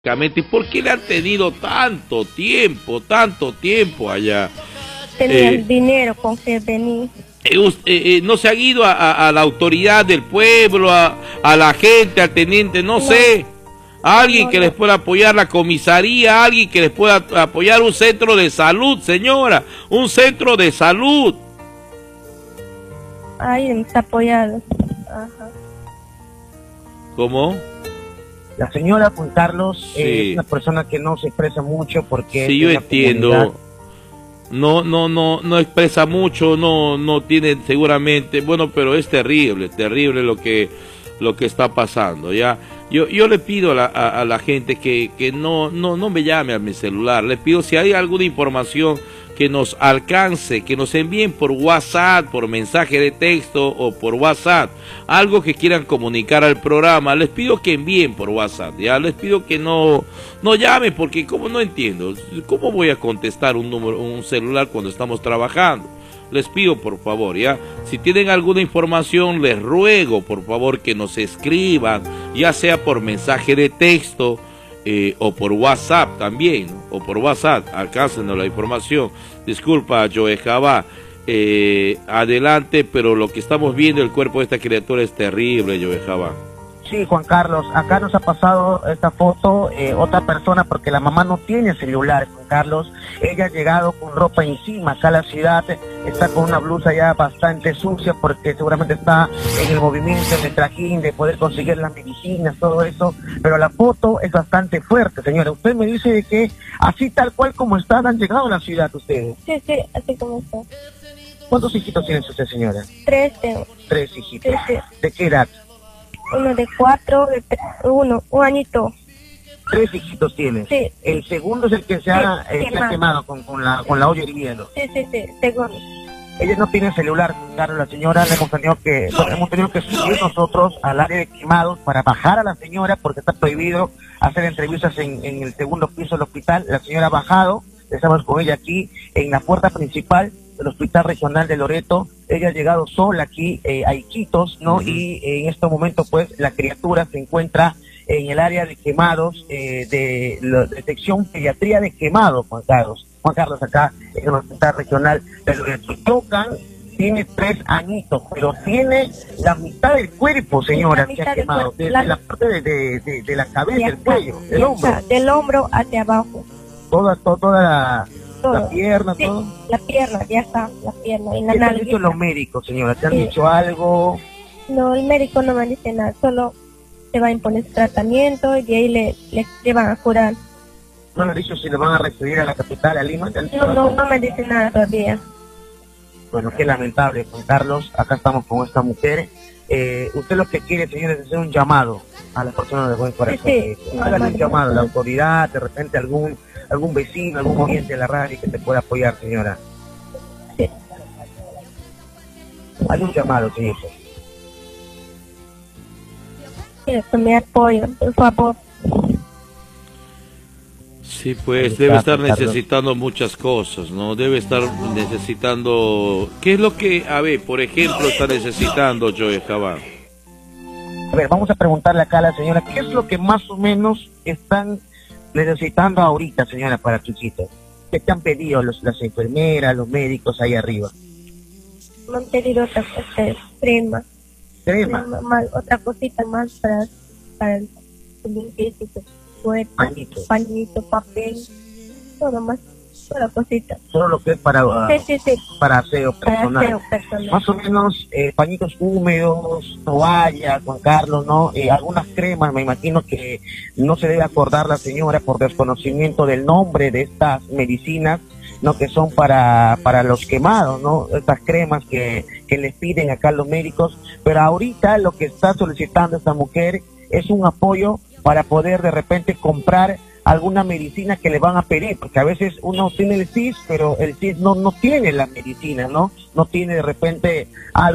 ¿Y por qué le han tenido tanto tiempo allá? Tenían dinero con que venir. ¿No se han ido a la autoridad del pueblo, a la gente, al teniente, no sé? A alguien que les pueda apoyar, la comisaría, alguien que les pueda apoyar, un centro de salud, señora, un centro de salud. Ay, está apoyado. Ajá. ¿Cómo? La señora Juan Carlos Sí. es una persona que no se expresa mucho porque... Sí, yo entiendo. No expresa mucho, no tiene seguramente, bueno, pero es terrible lo que está pasando, ¿ya? Yo le pido a la gente que no me llame a mi celular. Le pido, si hay alguna información que nos alcance, que nos envíen por WhatsApp, por mensaje de texto o por WhatsApp, algo que quieran comunicar al programa. Les pido que envíen por WhatsApp, ya. Les pido que no llamen, porque como no entiendo, ¿cómo voy a contestar un celular cuando estamos trabajando? Les pido por favor, ya, si tienen alguna información, les ruego por favor que nos escriban, ya sea por mensaje de texto o por WhatsApp también, ¿no? O por WhatsApp, alcáncenos la información. Disculpa, Joe Jabá, adelante, pero lo que estamos viendo, el cuerpo de esta criatura es terrible, Joe Jabá. Sí, Juan Carlos, acá nos ha pasado esta foto otra persona porque la mamá no tiene celular, Juan Carlos. Ella ha llegado con ropa encima acá a la ciudad, está con una blusa ya bastante sucia porque seguramente está en el movimiento, en el trajín de poder conseguir las medicinas, todo eso. Pero la foto es bastante fuerte, señora. Usted me dice de que así tal cual como están han llegado a la ciudad ustedes. Sí, así como está. ¿Cuántos hijitos tiene usted, señora? 3 tengo. 3 hijitos. Sí. ¿De qué edad? Uno de 4, un añito. 3 hijitos tiene. Sí. El segundo es el que se ha quemado con la olla hirviendo. Sí, segundo. Ella no tiene celular, claro, la señora hemos tenido que subir nosotros al área de quemados para bajar a la señora porque está prohibido hacer entrevistas en el segundo piso del hospital. La señora ha bajado, estamos con ella aquí en la puerta principal del Hospital Regional de Loreto. Ella ha llegado sola aquí a Iquitos, ¿no? Y en este momento pues la criatura se encuentra en el área de quemados de la detección pediatría de quemados, Juan Carlos, acá en el Hospital Regional de Loreto. Tocan, tiene 3 añitos, pero tiene la mitad del cuerpo, señora, que ha quemado, desde la parte de la cabeza, del cuello, del hombro. Del hombro hacia abajo. Toda la pierna, sí, todo. La pierna, ya está, la pierna. Y la ¿Qué te han nalguita. dicho los médicos, señora? ¿Te han dicho algo? No, el médico no me dice nada, solo se va a imponer tratamiento y de ahí le van a curar. ¿No le han dicho si le van a recibir a la capital, a Lima? No me dice nada todavía. Bueno, qué lamentable, Juan Carlos. Acá estamos con esta mujer. Usted lo que quiere, señor, es hacer un llamado a las personas de buen corazón. Sí. Hágale un llamado a la autoridad, de repente algún vecino, algún oyente de la radio que te pueda apoyar, señora. Sí. Hay un llamado, señor. Quiero que me apoyen, por favor. Sí, pues debe estar necesitando muchas cosas, ¿no? Debe estar necesitando... ¿Qué es lo que, por ejemplo, está necesitando Joe Jabá? A ver, vamos a preguntarle acá a la señora, ¿qué es lo que más o menos están necesitando ahorita, señora, para tu hijito? ¿Qué te han pedido las enfermeras, los médicos ahí arriba? Me han pedido otra cosa, crema. ¿Crema? Otra cosita más para el limpieza, cuerpo, pañito, papel, todo más, toda cosita. Solo lo que es para aseo personal. Más o menos pañitos húmedos, toallas, Juan Carlos, ¿no? Algunas cremas, me imagino que no se debe acordar la señora por desconocimiento del nombre de estas medicinas, ¿no? Que son para los quemados, ¿no? Estas cremas que les piden acá los médicos, pero ahorita lo que está solicitando esta mujer es un apoyo para poder de repente comprar alguna medicina que le van a pedir, porque a veces uno tiene el CIS, pero el CIS no tiene la medicina, ¿no? No tiene de repente algo